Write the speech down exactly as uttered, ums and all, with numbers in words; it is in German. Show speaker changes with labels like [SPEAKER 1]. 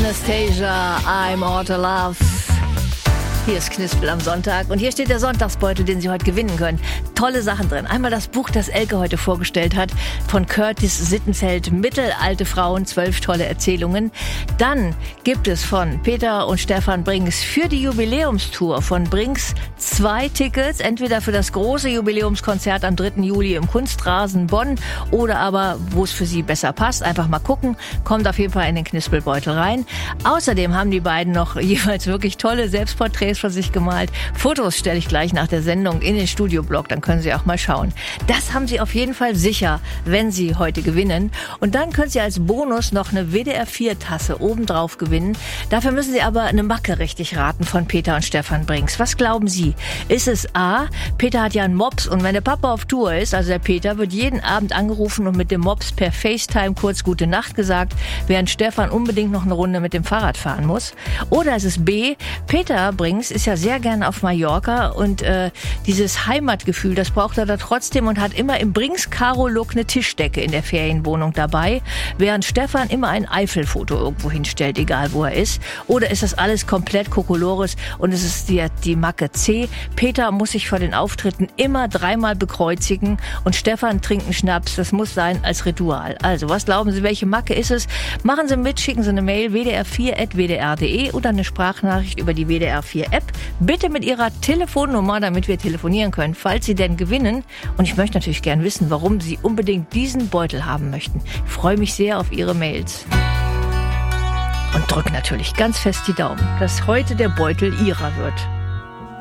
[SPEAKER 1] Anastasia, I'm All to Love. Hier ist Knispel am Sonntag und hier steht der Sonntagsbeutel, den Sie heute gewinnen können. Tolle Sachen drin. Einmal das Buch, das Elke heute vorgestellt hat, von Curtis Sittenfeld, Mittelalte Frauen, zwölf tolle Erzählungen. Dann gibt es von Peter und Stefan Brinks für die Jubiläumstour von Brinks zwei Tickets, entweder für das große Jubiläumskonzert am dritten Juli im Kunstrasen Bonn oder aber, wo es für Sie besser passt, einfach mal gucken. Kommt auf jeden Fall in den Knispelbeutel rein. Außerdem haben die beiden noch jeweils wirklich tolle Selbstporträts von sich gemalt. Fotos stelle ich gleich nach der Sendung in den Studioblog, dann können Sie auch mal schauen. Das haben Sie auf jeden Fall sicher, wenn Sie heute gewinnen. Und dann können Sie als Bonus noch eine W D R vier Tasse obendrauf gewinnen. Dafür müssen Sie aber eine Macke richtig raten von Peter und Stefan Brinks. Was glauben Sie? Ist es A, Peter hat ja einen Mops und wenn der Papa auf Tour ist, also der Peter, wird jeden Abend angerufen und mit dem Mops per FaceTime kurz Gute Nacht gesagt, während Stefan unbedingt noch eine Runde mit dem Fahrrad fahren muss? Oder ist es B, Peter Brinks ist ja sehr gerne auf Mallorca und äh, dieses Heimatgefühl, das braucht er da trotzdem und hat immer im Brinks-Karo-Look eine Tischdecke in der Ferienwohnung dabei, während Stefan immer ein Eifelfoto irgendwo hinstellt, egal wo er ist. Oder ist das alles komplett Kokolores und es ist die, die Macke C. Peter muss sich vor den Auftritten immer dreimal bekreuzigen und Stefan trinkt einen Schnaps. Das muss sein als Ritual. Also, was glauben Sie, welche Macke ist es? Machen Sie mit, schicken Sie eine Mail w d r vier at w d r punkt d e oder eine Sprachnachricht über die W D R vier App. Bitte mit Ihrer Telefonnummer, damit wir telefonieren können, falls Sie denn gewinnen. Und ich möchte natürlich gern wissen, warum Sie unbedingt diesen Beutel haben möchten. Ich freue mich sehr auf Ihre Mails. Und drücke natürlich ganz fest die Daumen, dass heute der Beutel Ihrer wird.